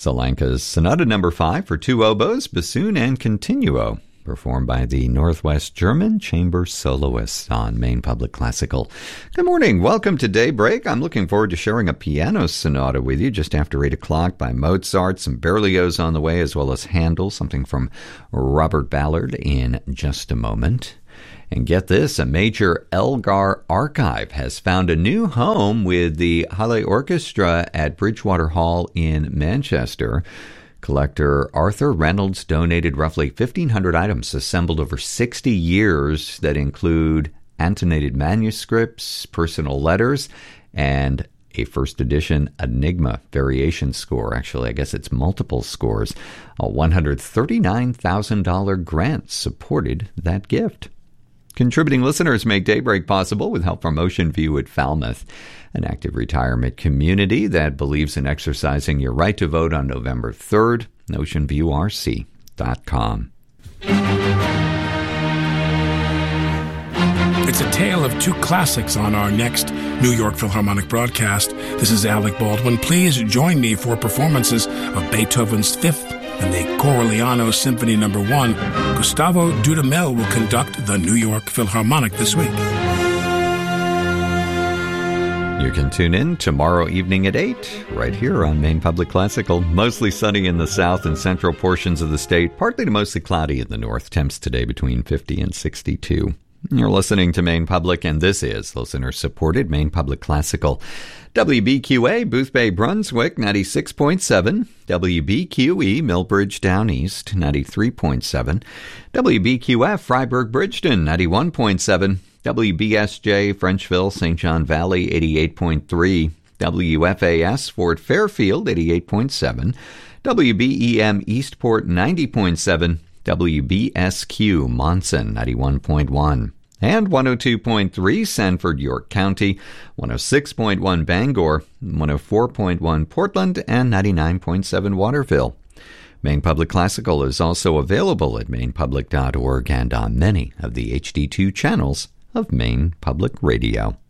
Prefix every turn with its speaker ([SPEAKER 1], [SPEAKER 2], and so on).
[SPEAKER 1] Zelenka's Sonata No. 5 for two oboes, bassoon, and continuo, performed by the Northwest German Chamber Soloists on Maine Public Classical. Good morning. Welcome to Daybreak. I'm looking forward to sharing a piano sonata with you just after 8 o'clock by Mozart, some Berlioz on the way, as well as Handel, something from Robert Ballard in just a moment. And get this, a major Elgar archive has found a new home with the Halle Orchestra at Bridgewater Hall in Manchester. Collector Arthur Reynolds donated roughly 1,500 items assembled over 60 years that include annotated manuscripts, personal letters, and a first edition Enigma variation score. Actually, I guess it's multiple scores. A $139,000 grant supported that gift. Contributing listeners make Daybreak possible with help from Ocean View at Falmouth, an active retirement community that believes in exercising your right to vote on November 3rd. OceanViewRC.com.
[SPEAKER 2] It's a tale of two classics on our next New York Philharmonic broadcast. This is Alec Baldwin. Please join me for performances of Beethoven's Fifth and the Corigliano Symphony No. 1. Gustavo Dudamel will conduct the New York Philharmonic this week.
[SPEAKER 1] You can tune in tomorrow evening at 8, right here on Maine Public Classical. Mostly sunny in the south and central portions of the state, partly to mostly cloudy in the north. Temps today between 50 and 62. You're listening to Maine Public, and this is listener-supported Maine Public Classical. WBQA, Boothbay, Brunswick, 96.7. WBQE, Millbridge, Down East, 93.7. WBQF, Freiburg, Bridgeton, 91.7. WBSJ, Frenchville, St. John Valley, 88.3. WFAS, Fort Fairfield, 88.7. WBEM, Eastport, 90.7. WBSQ, Monson, 91.1. And 102.3, Sanford, York County, 106.1, Bangor, 104.1, Portland, and 99.7, Waterville. Maine Public Classical is also available at mainepublic.org and on many of the HD2 channels of Maine Public Radio.